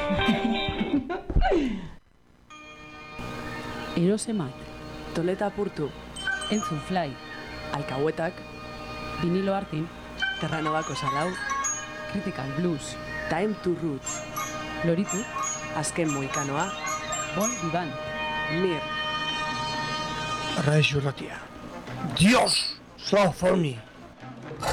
Erosemat, Toleta apurtu, Entzun Fly, Alcahuetak, Vinilo Artin, Terranobako Salau, Critical Blues, Time to Roots, Loritu, Azken Moikanoa, Bon Vivant, Mir, Radio Ratia. Dios, Sofoni.